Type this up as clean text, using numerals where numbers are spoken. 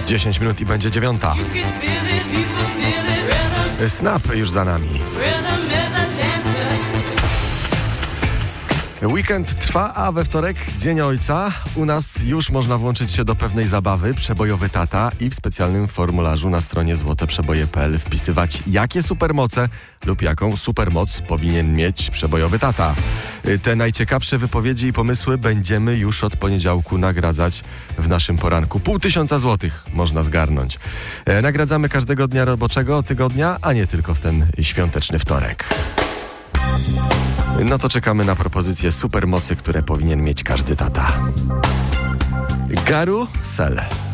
10 minut i będzie 9. Snap już za nami. Weekend trwa, a we wtorek Dzień Ojca. U nas już można włączyć się do pewnej zabawy, przebojowy tata, i w specjalnym formularzu na stronie złoteprzeboje.pl wpisywać, jakie supermoce lub jaką supermoc powinien mieć przebojowy tata. Te najciekawsze wypowiedzi i pomysły będziemy już od poniedziałku nagradzać w naszym poranku. 500 złotych można zgarnąć. Nagradzamy każdego dnia roboczego tygodnia, a nie tylko w ten świąteczny wtorek. No to czekamy na propozycje supermocy, które powinien mieć każdy tata. Garu Sele.